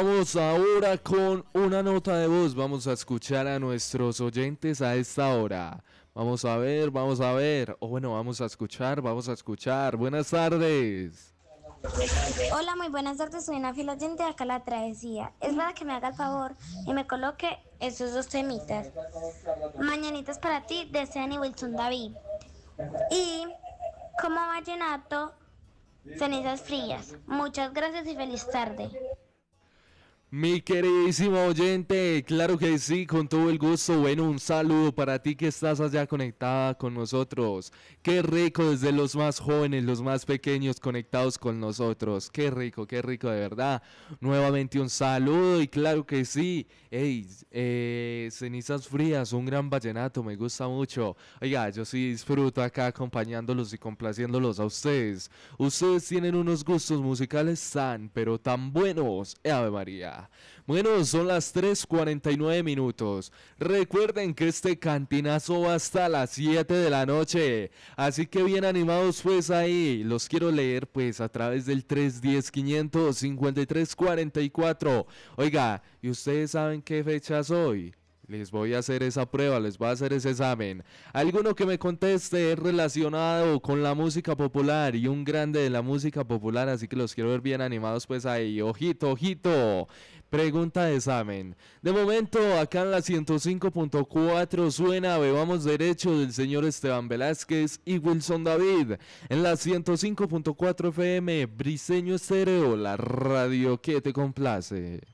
Vamos ahora con una nota de voz. Vamos a escuchar a nuestros oyentes a esta hora. Vamos a ver, vamos a ver. O bueno, vamos a escuchar, vamos a escuchar. Buenas tardes. Hola, muy buenas tardes, soy una fiel oyente de acá La Travesía. Es para que me haga el favor y me coloque esos dos temitas. Mañanitas para ti, de Sean y Wilson David. Y como vallenato, cenizas frías. Muchas gracias y feliz tarde. Mi queridísimo oyente, claro que sí, con todo el gusto. Bueno, un saludo para ti que estás allá conectada con nosotros. Qué rico desde los más jóvenes, los más pequeños conectados con nosotros. Qué rico de verdad. Nuevamente un saludo y claro que sí. Ey, cenizas frías, un gran vallenato, me gusta mucho. Oiga, yo sí disfruto acá acompañándolos y complaciéndolos a ustedes. Ustedes tienen unos gustos musicales pero tan buenos. Ave María. Bueno, son las 3:49 minutos. Recuerden que este cantinazo va hasta las 7 de la noche. Así que bien animados pues ahí. Los quiero leer pues a través del 310-553-44. Oiga, ¿y ustedes saben qué fecha es hoy? Les voy a hacer esa prueba, les voy a hacer ese examen. Alguno que me conteste es relacionado con la música popular y un grande de la música popular, así que los quiero ver bien animados pues ahí. Ojito, ojito. Pregunta de examen. De momento, acá en la 105.4 suena Bebamos Derecho del señor Esteban Velázquez y Wilson David. En la 105.4 FM, Briseño Estéreo, la radio que te complace.